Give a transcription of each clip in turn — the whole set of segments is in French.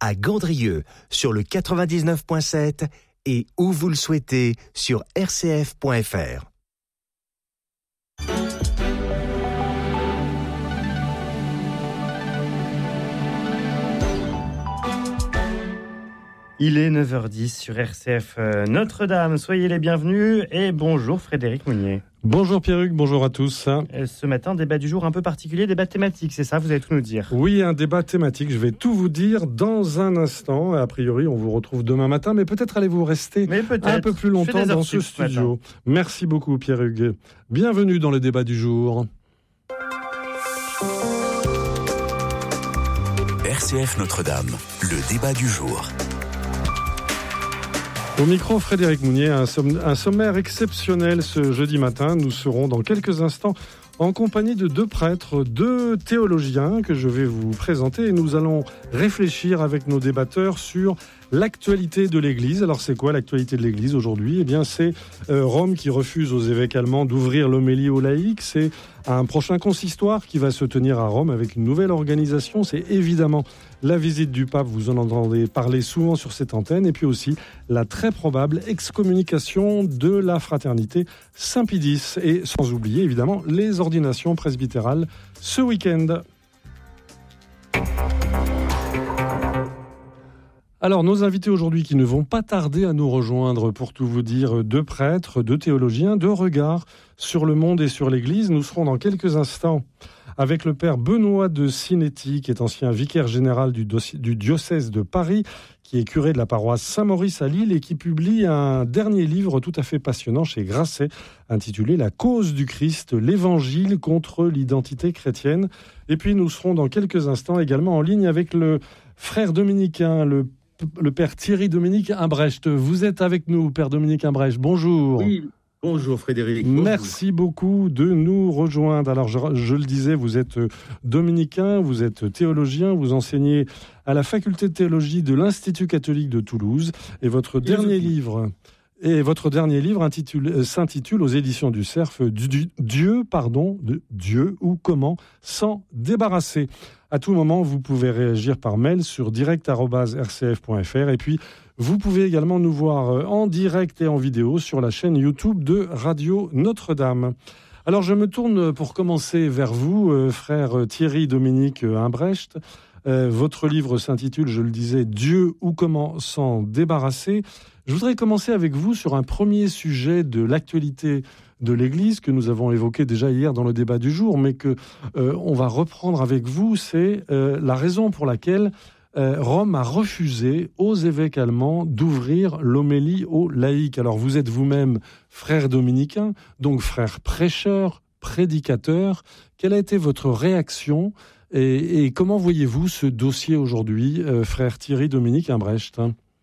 à Gandrieux sur le 99.7 et où vous le souhaitez sur rcf.fr. Il est 9h10 sur RCF Notre-Dame. Soyez les bienvenus et bonjour Frédéric Mounier. Bonjour Pierruc, bonjour à tous. Ce matin, débat du jour un peu particulier, débat thématique, c'est ça, vous allez tout nous dire. Oui, un débat thématique, je vais tout vous dire dans un instant. A priori, on vous retrouve demain matin, mais peut-être allez-vous rester un peu plus longtemps dans ce studio. Merci beaucoup Pierruc. Bienvenue dans le débat du jour. RCF Notre-Dame, le débat du jour. Au micro, Frédéric Mounier, un sommaire exceptionnel ce jeudi matin. Nous serons dans quelques instants en compagnie de deux prêtres, deux théologiens que je vais vous présenter. Et nous allons réfléchir avec nos débatteurs sur l'actualité de l'Église. Alors c'est quoi l'actualité de l'Église aujourd'hui ? Eh bien c'est Rome qui refuse aux évêques allemands d'ouvrir l'homélie aux laïcs. C'est un prochain consistoire qui va se tenir à Rome avec une nouvelle organisation. C'est évidemment la visite du pape, vous en entendez parler souvent sur cette antenne. Et puis aussi la très probable excommunication de la fraternité Saint-Pidis. Et sans oublier évidemment les ordinations presbytérales ce week-end. Alors, nos invités aujourd'hui qui ne vont pas tarder à nous rejoindre pour tout vous dire, deux prêtres, deux théologiens, deux regards sur le monde et sur l'Église. Nous serons dans quelques instants avec le père Benoît de Sinetti, qui est ancien vicaire général du diocèse de Paris, qui est curé de la paroisse Saint-Maurice à Lille et qui publie un dernier livre tout à fait passionnant chez Grasset, intitulé « La cause du Christ, l'Évangile contre l'identité chrétienne ». Et puis nous serons dans quelques instants également en ligne avec le frère dominicain, le père Thierry Dominique Imbrecht. Vous êtes avec nous, père Dominique Imbrecht. Bonjour. Oui, bonjour Frédéric. Bonjour. Merci beaucoup de nous rejoindre. Alors, je le disais, vous êtes dominicain, vous êtes théologien, vous enseignez à la faculté de théologie de l'Institut catholique de Toulouse. Et votre dernier livre s'intitule aux éditions du Cerf Dieu ou comment s'en débarrasser. À tout moment, vous pouvez réagir par mail sur direct@rcf.fr et puis vous pouvez également nous voir en direct et en vidéo sur la chaîne YouTube de Radio Notre-Dame. Alors je me tourne pour commencer vers vous, frère Thierry Dominique Imbrecht. Votre livre s'intitule, je le disais, Dieu ou comment s'en débarrasser. Je voudrais commencer avec vous sur un premier sujet de l'actualité de l'Église que nous avons évoqué déjà hier dans le débat du jour, mais que on va reprendre avec vous. C'est la raison pour laquelle Rome a refusé aux évêques allemands d'ouvrir l'homélie aux laïcs. Alors vous êtes vous-même frère dominicain, donc frère prêcheur, prédicateur. Quelle a été votre réaction et comment voyez-vous ce dossier aujourd'hui, frère Thierry Dominique Imbrecht ?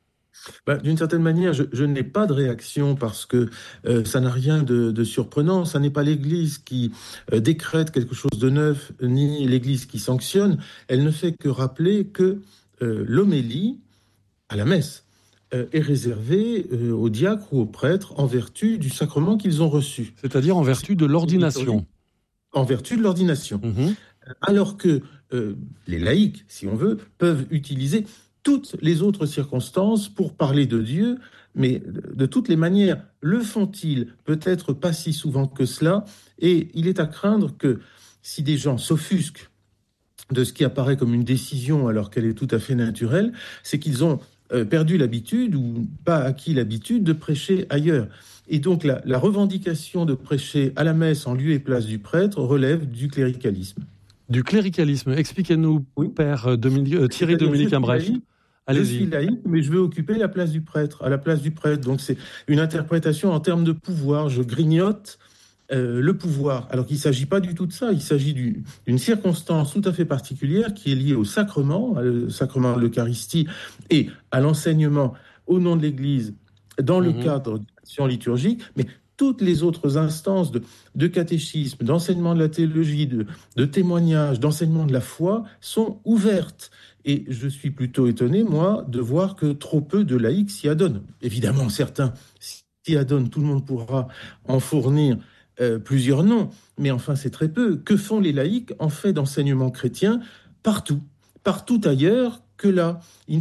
D'une certaine manière, je n'ai pas de réaction parce que ça n'a rien de surprenant. Ça n'est pas l'Église qui décrète quelque chose de neuf, ni l'Église qui sanctionne. Elle ne fait que rappeler que l'homélie à la messe est réservée aux diacres ou aux prêtres en vertu du sacrement qu'ils ont reçu. C'est-à-dire en vertu de l'ordination. En vertu de l'ordination. Alors que les laïcs, si on veut, peuvent utiliser toutes les autres circonstances pour parler de Dieu, mais de toutes les manières, le font-ils ? Peut-être pas si souvent que cela, et il est à craindre que si des gens s'offusquent de ce qui apparaît comme une décision alors qu'elle est tout à fait naturelle, c'est qu'ils ont perdu l'habitude ou pas acquis l'habitude de prêcher ailleurs. Et donc la revendication de prêcher à la messe en lieu et place du prêtre relève du cléricalisme. Du cléricalisme. Expliquez-nous, oui. Père Thierry Dominique Imbrecht. Je suis laïque, mais je veux occuper la place du prêtre, à la place du prêtre. Donc c'est une interprétation en termes de pouvoir. Je grignote le pouvoir. Alors qu'il ne s'agit pas du tout de ça. Il s'agit d'une circonstance tout à fait particulière qui est liée au sacrement de l'Eucharistie et à l'enseignement au nom de l'Église dans le cadre de l'action liturgique. Mais toutes les autres instances de catéchisme, d'enseignement de la théologie, de témoignage, d'enseignement de la foi sont ouvertes. Et je suis plutôt étonné, moi, de voir que trop peu de laïcs s'y adonnent. Évidemment, certains s'y adonnent, tout le monde pourra en fournir plusieurs noms, mais enfin, c'est très peu. Que font les laïcs en fait d'enseignement chrétien partout ailleurs que là ? Il ne